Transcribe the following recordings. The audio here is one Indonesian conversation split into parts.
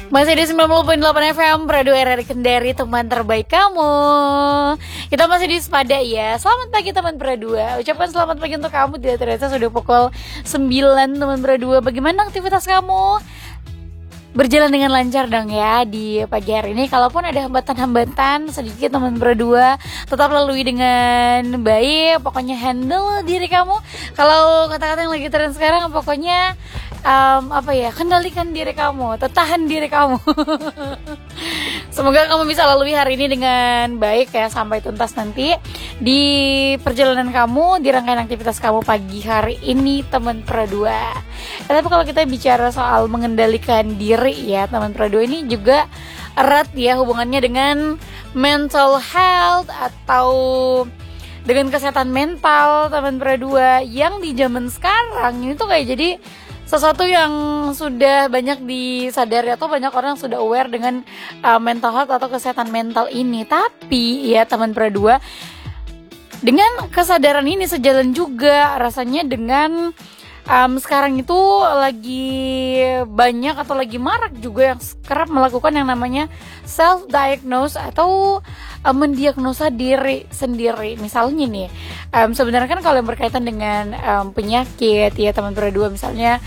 Masih di 90.8 FM Pradu RRI Kendari, teman terbaik kamu. Kita masih di Sepada ya. Selamat pagi teman Pradua. Ucapan selamat pagi untuk kamu. Tidak terasa sudah pukul 9 teman Pradua. Bagaimana aktivitas kamu? Berjalan dengan lancar dong ya di pagi hari ini. Kalaupun ada hambatan-hambatan sedikit teman Pradua, tetap lalui dengan baik. Pokoknya handle diri kamu. Kalau kata-kata yang lagi tren sekarang, pokoknya kendalikan diri kamu, tahan diri kamu. Semoga kamu bisa lalui hari ini dengan baik ya, sampai tuntas nanti di perjalanan kamu, di rangkaian aktivitas kamu pagi hari ini teman Pradua. Tapi kalau kita bicara soal mengendalikan diri ya teman Pradua, ini juga erat ya hubungannya dengan mental health atau dengan kesehatan mental teman Pradua, yang di zaman sekarang ini tuh kayak jadi sesuatu yang sudah banyak disadari atau banyak orang sudah aware dengan mental health atau kesehatan mental ini. Tapi ya teman Pradua, dengan kesadaran ini sejalan juga rasanya dengan sekarang itu lagi banyak atau lagi marak juga yang kerap melakukan yang namanya self-diagnose atau mendiagnosa diri sendiri. Misalnya nih, sebenarnya kan kalau yang berkaitan dengan penyakit ya teman Pradua, misalnya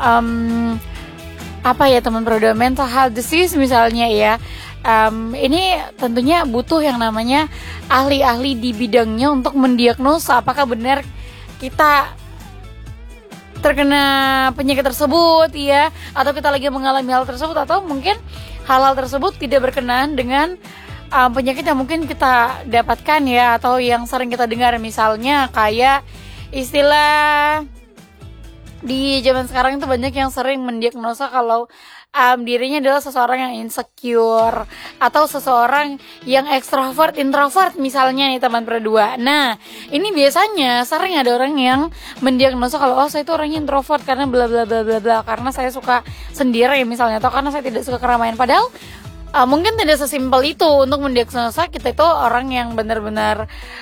teman Pradua, mental health disease misalnya ya, ini tentunya butuh yang namanya ahli-ahli di bidangnya untuk mendiagnosa apakah benar kita terkena penyakit tersebut ya, atau kita lagi mengalami hal tersebut, atau mungkin hal-hal tersebut tidak berkenaan dengan penyakit yang mungkin kita dapatkan ya, atau yang sering kita dengar. Misalnya kayak istilah di zaman sekarang itu banyak yang sering mendiagnosa kalau dirinya adalah seseorang yang insecure atau seseorang yang extrovert, introvert misalnya nih teman Pradua. Nah, ini biasanya sering ada orang yang mendiagnosa kalau saya itu orangnya introvert karena bla bla bla bla bla, karena saya suka sendiri misalnya, atau karena saya tidak suka keramaian. Padahal mungkin tidak sesimpel itu untuk mendiagnosa kita itu orang yang benar-benar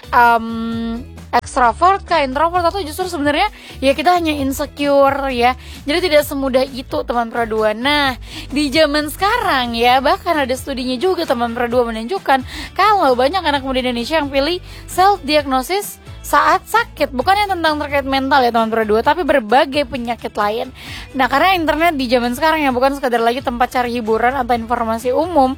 extrovert kah, introvert, atau justru sebenarnya ya kita hanya insecure ya. Jadi tidak semudah itu teman Pradua. Nah, di zaman sekarang ya, bahkan ada studinya juga teman Pradua menunjukkan kalau banyak anak muda Indonesia yang pilih self-diagnosis saat sakit, bukannya tentang terkait mental ya teman Pradua, tapi berbagai penyakit lain. Nah, karena internet di zaman sekarang ya bukan sekadar lagi tempat cari hiburan atau informasi umum.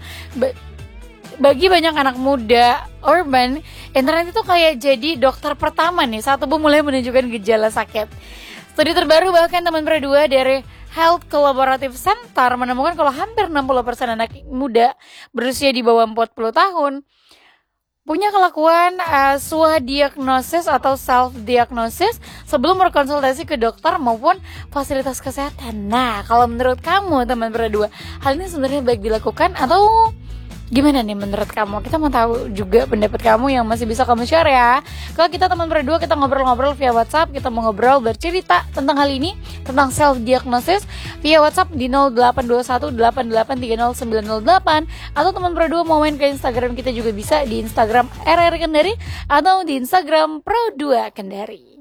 Bagi banyak anak muda urban, internet itu kayak jadi dokter pertama nih saat tubuh mulai menunjukkan gejala sakit. Studi terbaru bahkan teman Pradua dari Health Collaborative Center menemukan kalau hampir 60% anak muda berusia di bawah 40 tahun punya kelakuan swadiagnosis atau self-diagnosis sebelum berkonsultasi ke dokter maupun fasilitas kesehatan. Nah, kalau menurut kamu teman Pradua, hal ini sebenarnya baik dilakukan atau gimana nih menurut kamu? Kita mau tahu juga pendapat kamu yang masih bisa kamu share ya. Kalau kita teman Pradua, kita ngobrol-ngobrol via WhatsApp, kita mau ngobrol bercerita tentang hal ini, tentang self-diagnosis via WhatsApp di 08218830908, atau teman Pradua mau main ke Instagram kita juga bisa di Instagram RRI Kendari atau di Instagram Pro2 Kendari.